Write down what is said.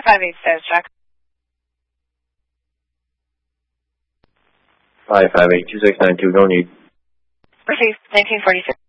558 says, Jack. 558 2692, go need. Received, 1946.